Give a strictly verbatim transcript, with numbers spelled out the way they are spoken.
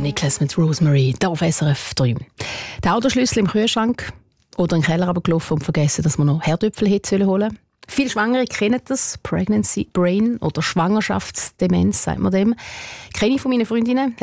Nicholas mit Rosemary, da auf S R F drei. Der Autoschlüssel im Kühlschrank oder in den Keller gelaufen und vergessen, dass man noch Herdöpfel hätte holen sollen. Viele Schwangere kennen das, Pregnancy Brain oder Schwangerschaftsdemenz, sagt man dem. Kenne ich von meinen Freundinnen.